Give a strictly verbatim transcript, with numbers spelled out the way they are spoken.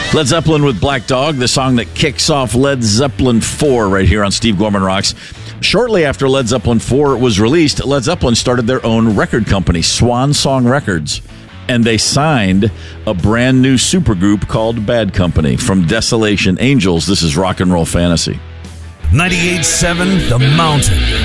Led Zeppelin with Black Dog, the song that kicks off Led Zeppelin four right here on Steve Gorman Rocks. Shortly after Led Zeppelin four was released, Led Zeppelin started their own record company, Swan Song Records, and they signed a brand new supergroup called Bad Company. From Desolation Angels, this is Rock and Roll Fantasy. ninety-eight point seven The Mountain.